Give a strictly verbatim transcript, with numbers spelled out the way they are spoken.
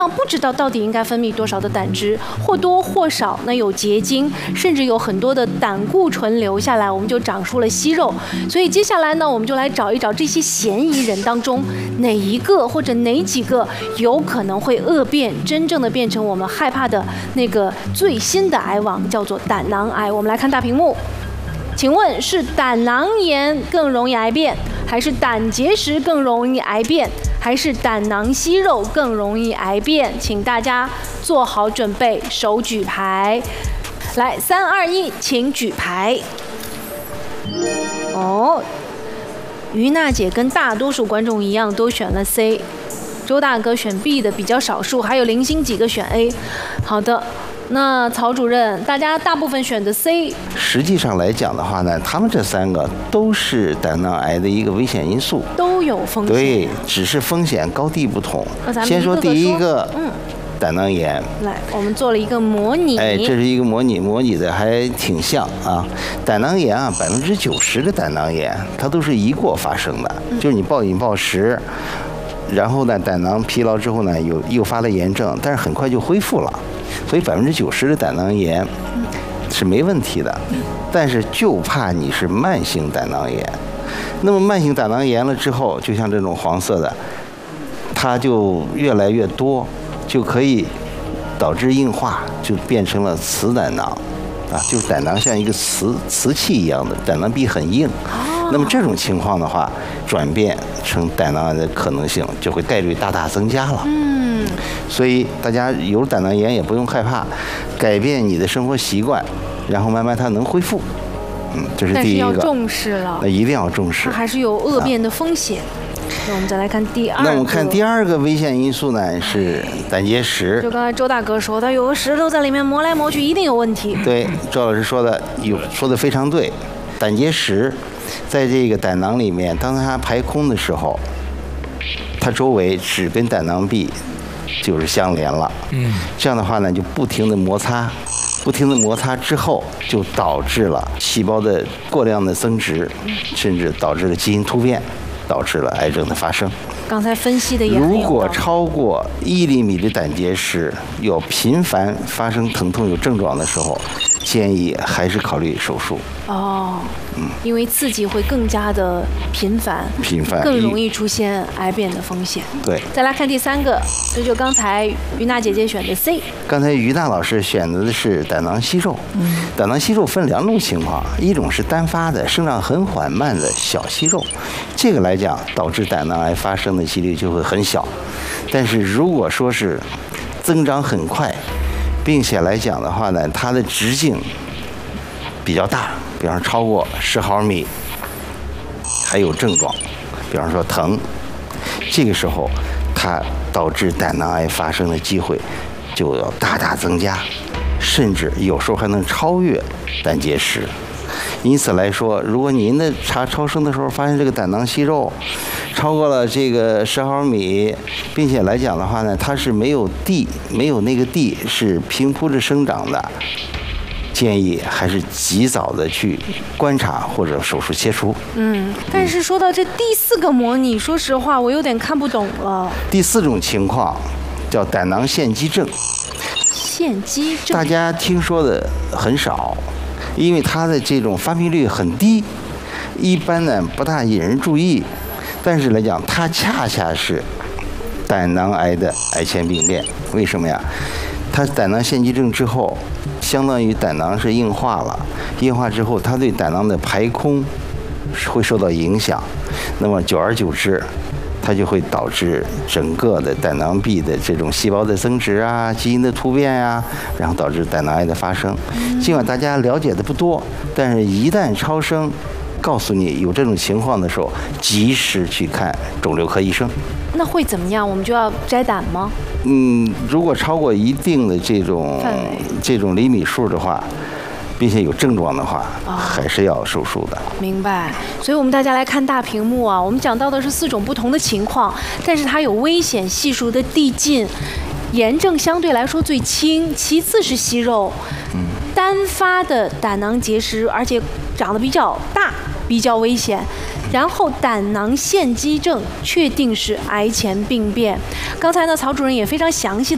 不知道到底应该分泌多少的胆汁，或多或少那有结晶，甚至有很多的胆固醇留下来，我们就长出了息肉。所以接下来呢，我们就来找一找这些嫌疑人当中哪一个或者哪几个有可能会恶变，真正的变成我们害怕的那个最新的癌王，叫做胆囊癌。我们来看大屏幕，请问是胆囊炎更容易癌变，还是胆结石更容易癌变，还是胆囊息肉更容易癌变？请大家做好准备，手举牌。来，三二一，请举牌。哦，于娜姐跟大多数观众一样都选了 C， 周大哥选 B 的比较少数，还有零星几个选 A。好的。那曹主任，大家大部分选的 C。 实际上来讲的话呢，他们这三个都是胆囊癌的一个危险因素， 都有风险。 对，只是风险高低不同。 那咱们先说第一个， 嗯， 胆囊炎。 来，我们做了一个模拟。 哎，这是一个模拟，模拟的还挺像啊。胆囊炎啊，百分之九十的胆囊炎，它都是一过发生的，嗯、就是你暴饮暴食。然后呢，胆囊疲劳之后呢，有诱发了炎症，但是很快就恢复了，所以百分之九十的胆囊炎是没问题的。但是就怕你是慢性胆囊炎，那么慢性胆囊炎了之后，就像这种黄色的，它就越来越多，就可以导致硬化，就变成了瓷胆囊，啊，就是胆囊像一个瓷瓷器一样的，胆囊壁很硬。那么这种情况的话，转变成胆囊癌的可能性就会概率大大增加了。嗯，所以大家有胆囊炎也不用害怕，改变你的生活习惯，然后慢慢它能恢复。嗯，这是第一个。 但是要重视了。 那一定要重视。 它还是有恶变的风险。啊、那我们再来看第二个。 那我们看第二个危险因素呢是胆结石。 就刚才周大哥说，它有个石头在里面磨来磨去，一定有问题。 对，周老师说的有说的非常对，胆结石。在这个胆囊里面，当它排空的时候，它周围只跟胆囊壁就是相连了。嗯，这样的话呢，就不停的摩擦，不停的摩擦之后，就导致了细胞的过量的增殖，甚至导致了基因突变，导致了癌症的发生。 刚才分析的也很有道理。 如果超过一厘米的胆结石，有频繁发生疼痛、有症状的时候，建议还是考虑手术。哦， 嗯，因为刺激会更加的频繁， 频繁更容易出现癌变的风险。 对， 再来看第三个，这就刚才于娜姐姐选的 C。 刚才于娜老师选择的是胆囊息肉。嗯，胆囊息肉分两种情况，一种是单发的、生长很缓慢的小息肉，这个来讲导致胆囊癌发生的几率就会很小。但是如果说是增长很快，并且来讲的话呢，它的直径比较大，比方说超过十毫米，还有症状，比方说疼，这个时候它导致胆囊癌发生的机会就要大大增加，甚至有时候还能超越胆结石。因此来说，如果您的查超声的时候发现这个胆囊息肉超过了这个十毫米，并且来讲的话呢，它是没有地，没有那个地是平铺着生长的，建议还是及早的去观察或者手术切除。 嗯，但是说到这第四个模拟，说实话我有点看不懂了。 第四种情况叫胆囊腺肌症。 腺肌症大家听说的很少，因为它的这种发病率很低，一般呢不大引人注意。但是来讲，它恰恰是胆囊癌的癌前病变。为什么呀？它胆囊腺肌症之后，相当于胆囊是硬化了，硬化之后，它对胆囊的排空会受到影响。那么久而久之，它就会导致整个的胆囊壁的这种细胞的增殖啊、基因的突变呀、啊，然后导致胆囊癌的发生。尽管大家了解的不多，但是一旦超声告诉你有这种情况的时候，及时去看肿瘤科医生。 那会怎么样？我们就要摘胆吗？ 嗯，如果超过一定的这种这种厘米数的话，并且有症状的话，哦、还是要手术的。 明白。所以我们大家来看大屏幕啊，我们讲到的是四种不同的情况，但是它有危险系数的递进。炎症相对来说最轻，其次是息肉，嗯，单发的胆囊结石，而且长得比较大，比较危险。然后胆囊腺肌症确定是癌前病变。刚才呢，曹主任也非常详细的。